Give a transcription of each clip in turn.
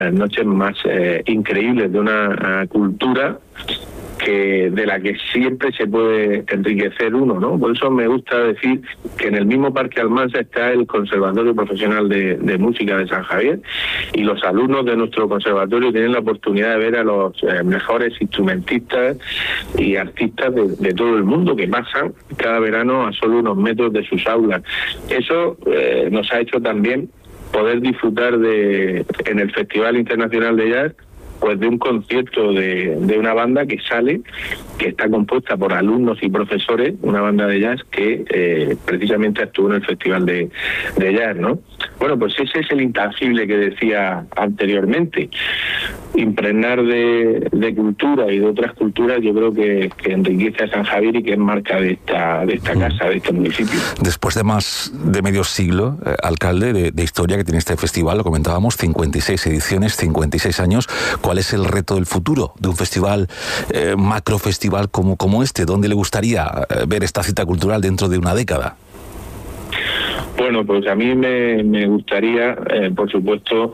noches más increíbles de una cultura de la que siempre se puede enriquecer uno, ¿no? Por eso me gusta decir que en el mismo Parque Almansa está el Conservatorio Profesional de Música de San Javier, y los alumnos de nuestro conservatorio tienen la oportunidad de ver a los mejores instrumentistas y artistas de todo el mundo, que pasan cada verano a solo unos metros de sus aulas. Eso nos ha hecho también poder disfrutar en el Festival Internacional de Jazz, pues de un concierto de una banda que está compuesta por alumnos y profesores, una banda de jazz que precisamente actuó en el Festival de Jazz, ¿no? Bueno, pues ese es el intangible que decía anteriormente. Impregnar de cultura y de otras culturas, yo creo que enriquece a San Javier y que es marca de esta casa, de este municipio. Después de más de medio siglo, alcalde, de historia que tiene este festival, lo comentábamos, 56 ediciones, 56 años. ¿Cuál es el reto del futuro de un festival, macrofestival como este? ¿Dónde le gustaría ver esta cita cultural dentro de una década? Bueno, pues a mí me gustaría, por supuesto,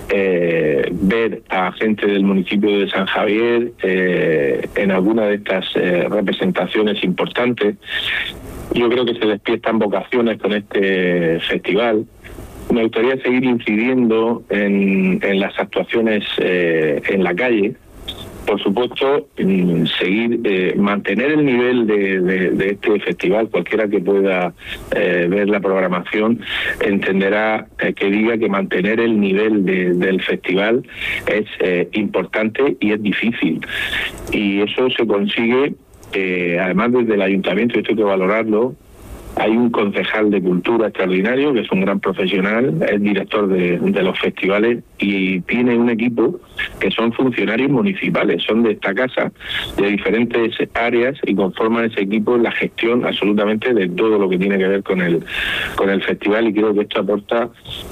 ver a gente del municipio de San Javier en alguna de estas representaciones importantes. Yo creo que se despiertan vocaciones con este festival. Me gustaría seguir incidiendo en las actuaciones en la calle. Por supuesto, seguir, mantener el nivel de este festival. Cualquiera que pueda ver la programación entenderá que diga que mantener el nivel del festival es importante y es difícil. Y eso se consigue, además desde el ayuntamiento, esto hay que valorarlo. Hay un concejal de cultura extraordinario, que es un gran profesional, es director de los festivales, y tiene un equipo que son funcionarios municipales, son de esta casa, de diferentes áreas, y conforman ese equipo la gestión absolutamente de todo lo que tiene que ver con el festival, y creo que esto aporta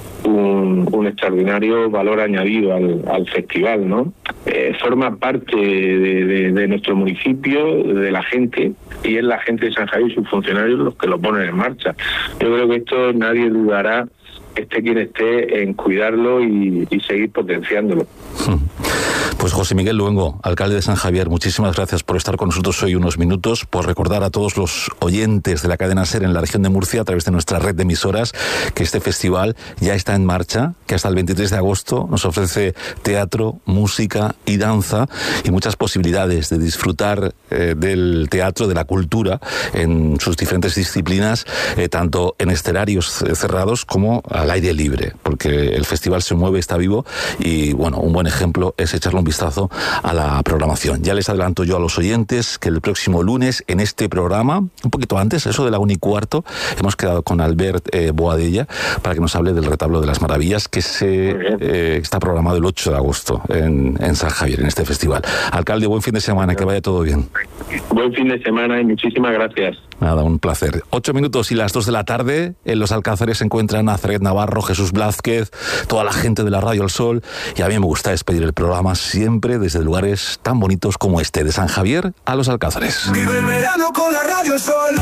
un extraordinario valor añadido al festival, ¿no? Forma parte de nuestro municipio, de la gente, y es la gente de San Javier y sus funcionarios los que lo ponen en marcha. Yo creo que esto nadie dudará, esté quien esté, en cuidarlo y seguir potenciándolo. Pues José Miguel Luengo, alcalde de San Javier, muchísimas gracias por estar con nosotros hoy unos minutos, por recordar a todos los oyentes de la cadena SER en la región de Murcia, a través de nuestra red de emisoras, que este festival ya está en marcha, que hasta el 23 de agosto nos ofrece teatro, música y danza, y muchas posibilidades de disfrutar del teatro, de la cultura, en sus diferentes disciplinas, tanto en escenarios cerrados como al aire libre, porque el festival se mueve, está vivo, y bueno, un buen ejemplo es echarle un vistazo a la programación. Ya les adelanto yo a los oyentes que el próximo lunes, en este programa, un poquito antes, eso de la 1:15, hemos quedado con Albert Boadella para que nos hable del Retablo de las Maravillas, que está programado el 8 de agosto en San Javier, en este festival. Alcalde, buen fin de semana, que vaya todo bien. Buen fin de semana y muchísimas gracias. Nada, un placer. 8 minutos y las 2 de la tarde. En Los Alcázares se encuentran Nazaret Navarro, Jesús Blázquez, toda la gente de la Radio El Sol. Y a mí me gusta despedir el programa siempre desde lugares tan bonitos como este, de San Javier a Los Alcázares. Vive el verano con la Radio El Sol.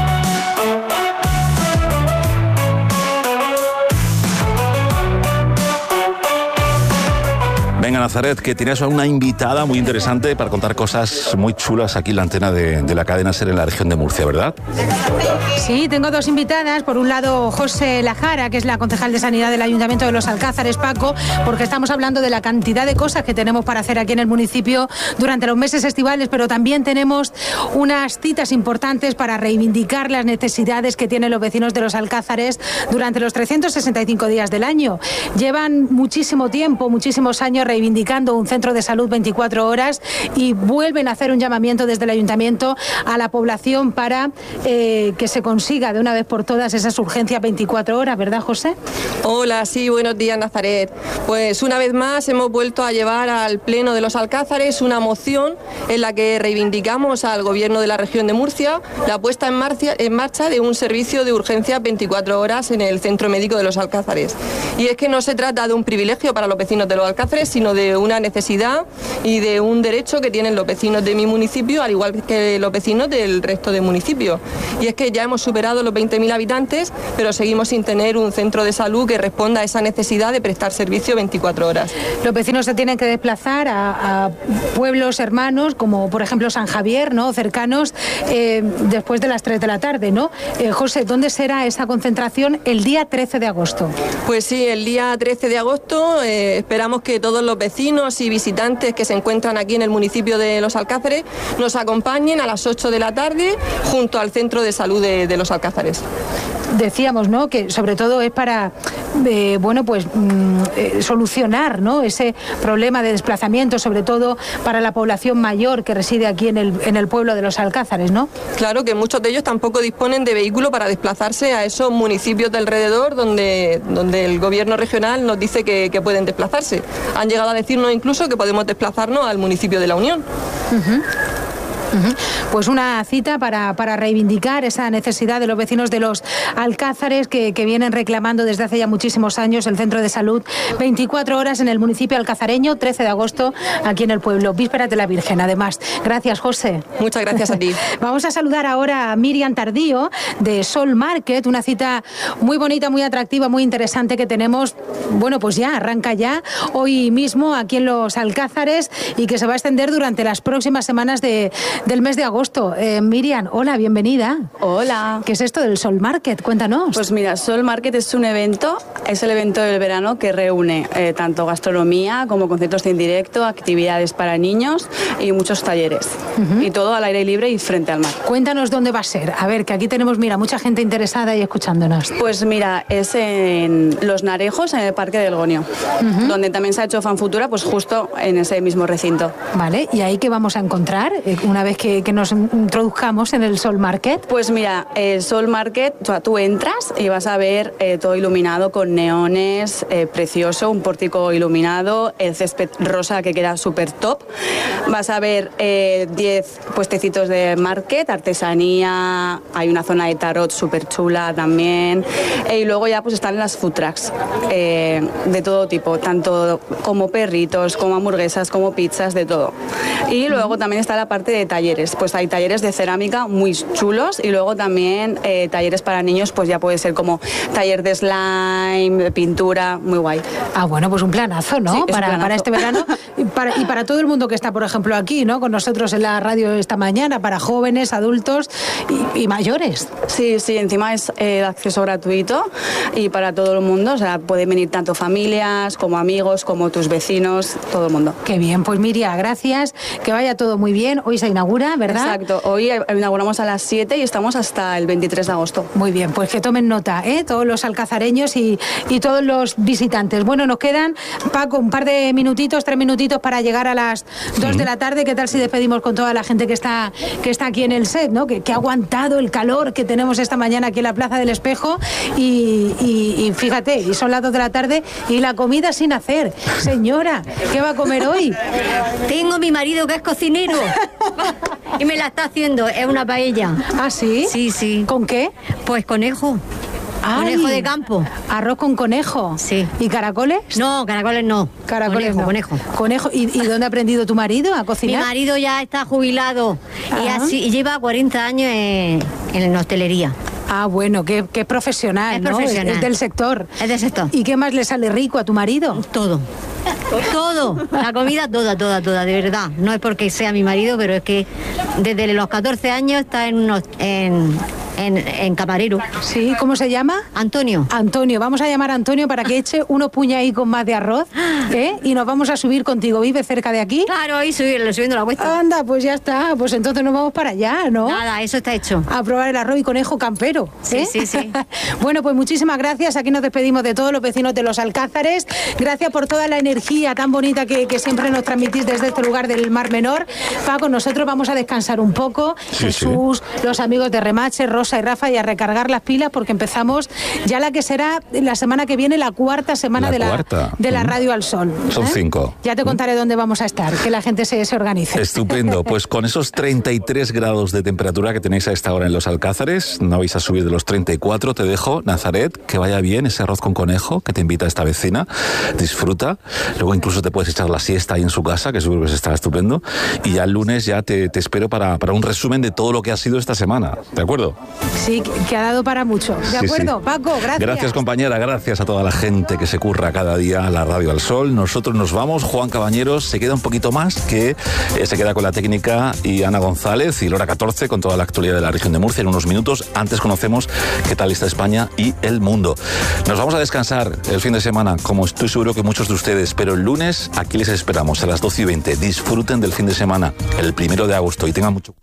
Venga, Nazaret, que tienes a una invitada muy interesante para contar cosas muy chulas aquí en la antena de la cadena SER en la región de Murcia, ¿verdad? Sí, tengo dos invitadas. Por un lado, José Lajara, que es la concejal de Sanidad del Ayuntamiento de Los Alcázares, Paco, porque estamos hablando de la cantidad de cosas que tenemos para hacer aquí en el municipio durante los meses estivales, pero también tenemos unas citas importantes para reivindicar las necesidades que tienen los vecinos de Los Alcázares durante los 365 días del año. Llevan muchísimo tiempo, muchísimos años reivindicando un centro de salud 24 horas y vuelven a hacer un llamamiento desde el ayuntamiento a la población para que se consiga de una vez por todas esas urgencias 24 horas, ¿verdad, José? Hola, sí, buenos días, Nazaret. Pues una vez más hemos vuelto a llevar al Pleno de Los Alcázares una moción en la que reivindicamos al Gobierno de la región de Murcia la puesta en marcha de un servicio de urgencias 24 horas en el Centro Médico de Los Alcázares. Y es que no se trata de un privilegio para los vecinos de Los Alcázares, sino sino de una necesidad y de un derecho que tienen los vecinos de mi municipio, al igual que los vecinos del resto de municipios. Y es que ya hemos superado los 20.000 habitantes, pero seguimos sin tener un centro de salud que responda a esa necesidad de prestar servicio 24 horas. Los vecinos se tienen que desplazar a pueblos hermanos, como por ejemplo San Javier, ¿no?, cercanos, después de las 3 de la tarde, ¿no? José, ¿dónde será esa concentración el día 13 de agosto? Pues sí, el día 13 de agosto esperamos que todos los vecinos y visitantes que se encuentran aquí en el municipio de Los Alcázares nos acompañen a las 8 de la tarde junto al centro de salud de Los Alcázares. Decíamos, ¿no?, que sobre todo es para solucionar, ¿no?, ese problema de desplazamiento, sobre todo para la población mayor que reside aquí en el pueblo de Los Alcázares, ¿no? Claro, que muchos de ellos tampoco disponen de vehículo para desplazarse a esos municipios de alrededor donde el gobierno regional nos dice que pueden desplazarse. Han llegado a decirnos incluso que podemos desplazarnos al municipio de La Unión. Pues una cita para reivindicar esa necesidad de los vecinos de Los Alcázares que vienen reclamando desde hace ya muchísimos años el centro de salud 24 horas en el municipio alcazareño, 13 de agosto, aquí en el pueblo, vísperas de la Virgen, además. Gracias, José. Muchas gracias a ti. Vamos a saludar ahora a Miriam Tardío de Sol Market, una cita muy bonita, muy atractiva, muy interesante que tenemos, pues ya, arranca ya, hoy mismo aquí en Los Alcázares y que se va a extender durante las próximas semanas del mes de agosto. Miriam, hola, bienvenida. Hola. ¿Qué es esto del Sol Market? Cuéntanos. Pues mira, Sol Market es un evento, es el evento del verano que reúne tanto gastronomía como conciertos en directo, actividades para niños y muchos talleres. Y todo al aire libre y frente al mar. Cuéntanos dónde va a ser. A ver, que aquí tenemos, mucha gente interesada y escuchándonos. Pues mira, es en Los Narejos, en el Parque del Gonio, donde también se ha hecho Fanfutura, pues justo en ese mismo recinto. Vale, ¿y ahí qué vamos a encontrar una vez que nos introduzcamos en el Sol Market? Pues mira, el Sol Market, tú entras y vas a ver todo iluminado con neones, precioso, un pórtico iluminado, el césped rosa que queda súper top. Vas a ver 10 puestecitos de market, artesanía, hay una zona de tarot súper chula también. Y luego ya pues están las food trucks de todo tipo, tanto como perritos, como hamburguesas, como pizzas, de todo. Y luego también está la parte de talleres, pues hay talleres de cerámica muy chulos y luego también talleres para niños, pues ya puede ser como taller de slime, de pintura, muy guay. Ah, bueno, pues un planazo, ¿no? Sí, para este verano y para todo el mundo que está, por ejemplo, aquí, ¿no?, con nosotros en la radio esta mañana, para jóvenes, adultos y mayores. Sí, encima es acceso gratuito y para todo el mundo, o sea, pueden venir tanto familias como amigos, como tus vecinos, todo el mundo. Qué bien, pues Miriam, gracias, que vaya todo muy bien. Hoy se inaugura, ¿verdad? Exacto, hoy inauguramos a las 7 y estamos hasta el 23 de agosto. Muy bien, pues que tomen nota, todos los alcazareños y todos los visitantes. Bueno, nos quedan, Paco, un par de minutitos, 3 minutitos para llegar a las 2 de la tarde. ¿Qué tal si despedimos con toda la gente que está aquí en el set, ¿no? Que ha aguantado el calor que tenemos esta mañana aquí en la Plaza del Espejo y fíjate, y son las 2 de la tarde y la comida sin hacer. Señora, ¿qué va a comer hoy? Tengo mi marido que es cocinero y me la está haciendo, es una paella. ¿Ah, sí? Sí. ¿Con qué? Pues conejo. Ay, conejo de campo. Arroz con conejo. Sí. ¿Y caracoles? No, caracoles no. Caracoles conejo. Conejo. ¿Y dónde ha aprendido tu marido a cocinar? Mi marido ya está jubilado y lleva 40 años en hostelería. Ah, bueno, qué profesional, ¿no? Es del sector. Es del sector. ¿Y qué más le sale rico a tu marido? Todo. La comida toda, de verdad. No es porque sea mi marido, pero es que desde los 14 años está en camarero. Sí, ¿cómo se llama? Antonio. Antonio, vamos a llamar a Antonio para que eche unos puñadicos más de arroz, y nos vamos a subir contigo. ¿Vive cerca de aquí? Claro, ahí subiendo la cuesta. Anda, pues ya está, pues entonces nos vamos para allá, ¿no? Nada, eso está hecho. A probar el arroz y conejo campero. Sí. Bueno, pues muchísimas gracias. Aquí nos despedimos de todos los vecinos de Los Alcázares. Gracias por toda la energía tan bonita que siempre nos transmitís desde este lugar del Mar Menor. Paco, nosotros vamos a descansar un poco. Sí, Jesús, los amigos de Remache, Rosa y Rafa, y a recargar las pilas, porque empezamos ya la que será la semana que viene, la cuarta semana de la Radio al Sol. Son 5. Ya te contaré dónde vamos a estar, que la gente se organice. Estupendo. Pues con esos 33 grados de temperatura que tenéis a esta hora en Los Alcázares, no vais a subir de los 34, te dejo, Nazaret, que vaya bien ese arroz con conejo que te invita esta vecina, disfruta, luego incluso te puedes echar la siesta ahí en su casa, que seguro que está estupendo, y ya el lunes ya te espero para un resumen de todo lo que ha sido esta semana, ¿de acuerdo? Sí, que ha dado para mucho, ¿de acuerdo? Sí. Paco, gracias. Gracias, compañera, gracias a toda la gente que se curra cada día a la Radio al Sol. Nosotros nos vamos, Juan Cabañeros se queda un poquito más, que se queda con la técnica, y Ana González, y Lora 14 con toda la actualidad de la región de Murcia en unos minutos. Antes conocemos qué tal está España y el mundo. Nos vamos a descansar el fin de semana, como estoy seguro que muchos de ustedes, pero el lunes aquí les esperamos a las 12:20. Disfruten del fin de semana, el 1 de agosto, y tengan mucho